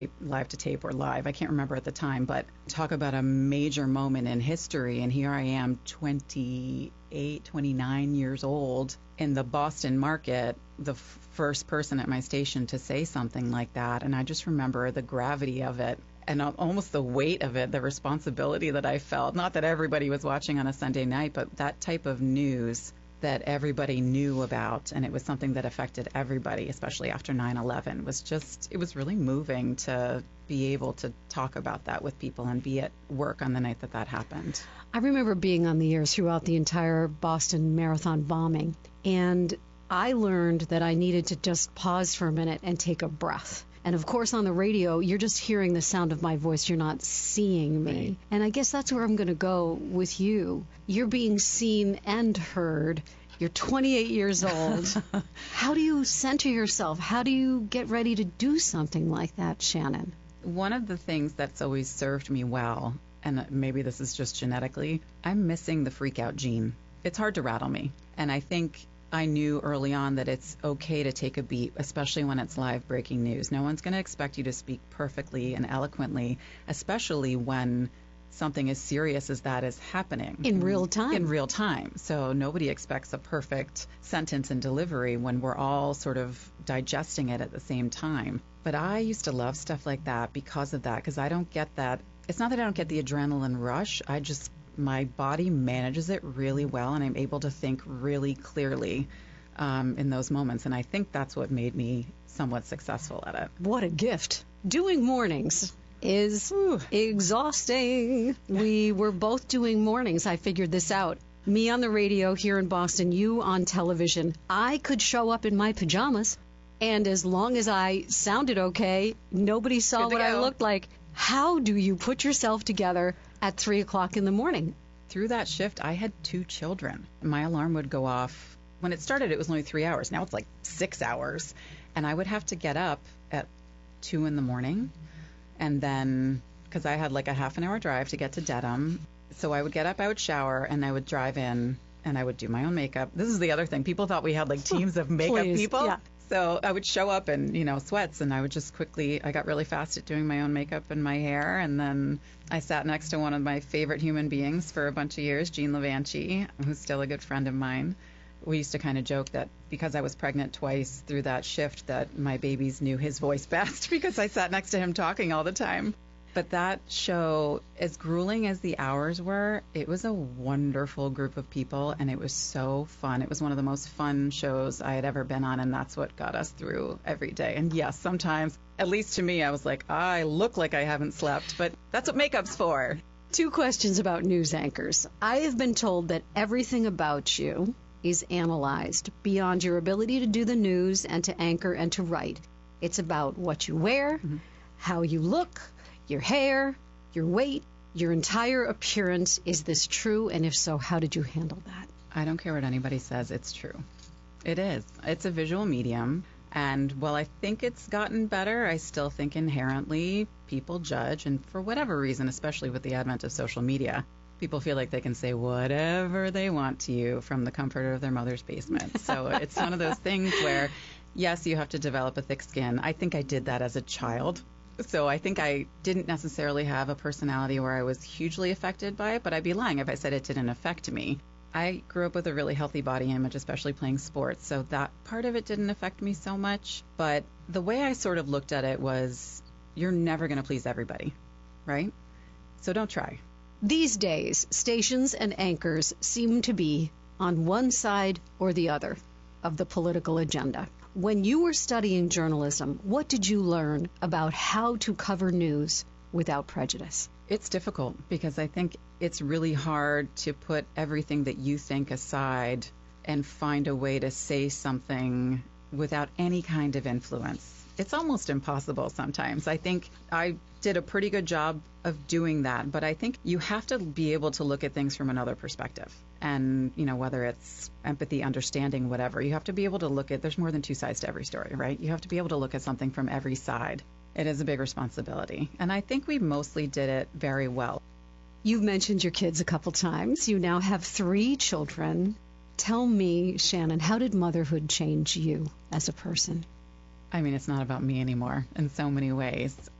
Live to tape or live, I can't remember at the time, but talk about a major moment in history. And here I am, 28, 29 years old in the Boston market, the first person at my station to say something like that. And I just remember the gravity of it and almost the weight of it, the responsibility that I felt. Not that everybody was watching on a Sunday night, but that type of news that everybody knew about, and it was something that affected everybody, especially after 9/11, it was really moving to be able to talk about that with people and be at work on the night that happened. I remember being on the air throughout the entire Boston Marathon bombing, and I learned that I needed to just pause for a minute and take a breath. And of course, on the radio, you're just hearing the sound of my voice. You're not seeing me. Right. And I guess that's where I'm going to go with you. You're being seen and heard. You're 28 years old. How do you center yourself? How do you get ready to do something like that, Shannon? One of the things that's always served me well, and maybe this is just genetically, I'm missing the freak out gene. It's hard to rattle me. And I think I knew early on that it's okay to take a beat, especially when it's live breaking news. No one's going to expect you to speak perfectly and eloquently, especially when something as serious as that is happening. In real time. In real time. So nobody expects a perfect sentence and delivery when we're all sort of digesting it at the same time. But I used to love stuff like that because of that, because I don't get that. It's not that I don't get the adrenaline rush. My body manages it really well, and I'm able to think really clearly in those moments. And I think that's what made me somewhat successful at it. What a gift. Doing mornings is exhausting. We were both doing mornings. I figured this out. Me on the radio here in Boston, you on television. I could show up in my pajamas, and as long as I sounded okay, nobody saw what I looked like. How do you put yourself together at 3 o'clock in the morning? Through that shift, I had 2 children. My alarm would go off. When it started, it was only 3 hours. Now it's like 6 hours. And I would have to get up at 2 in the morning. And then, because I had like a half an hour drive to get to Dedham. So I would get up, I would shower, and I would drive in, and I would do my own makeup. This is the other thing. People thought we had like teams of makeup people. Yeah. So I would show up in, sweats, and I would just I got really fast at doing my own makeup and my hair. And then I sat next to one of my favorite human beings for a bunch of years, Jean Levanchi, who's still a good friend of mine. We used to kind of joke that because I was pregnant twice through that shift, that my babies knew his voice best because I sat next to him talking all the time. But that show, as grueling as the hours were, it was a wonderful group of people, and it was so fun. It was one of the most fun shows I had ever been on, and that's what got us through every day. And yes, sometimes, at least to me, I was like, I look like I haven't slept, but that's what makeup's for. 2 questions about news anchors. I have been told that everything about you is analyzed beyond your ability to do the news and to anchor and to write. It's about what you wear, how you look, your hair, your weight, your entire appearance. Is this true? And if so, how did you handle that? I don't care what anybody says. It's true. It is. It's a visual medium. And while I think it's gotten better, I still think inherently people judge. And for whatever reason, especially with the advent of social media, people feel like they can say whatever they want to you from the comfort of their mother's basement. So it's one of those things where, yes, you have to develop a thick skin. I think I did that as a child. So I think I didn't necessarily have a personality where I was hugely affected by it, but I'd be lying if I said it didn't affect me. I grew up with a really healthy body image, especially playing sports, so that part of it didn't affect me so much. But the way I sort of looked at it was, you're never going to please everybody, right? So don't try. These days, stations and anchors seem to be on one side or the other of the political agenda. When you were studying journalism, what did you learn about how to cover news without prejudice? It's difficult because I think it's really hard to put everything that you think aside and find a way to say something without any kind of influence. It's almost impossible sometimes. I think I did a pretty good job of doing that, but I think you have to be able to look at things from another perspective. And, whether it's empathy, understanding, whatever, you have to be able to look at, there's more than 2 sides to every story, right? You have to be able to look at something from every side. It is a big responsibility. And I think we mostly did it very well. You've mentioned your kids a couple times. You now have 3 children. Tell me, Shannon, how did motherhood change you as a person? I mean, it's not about me anymore in so many ways.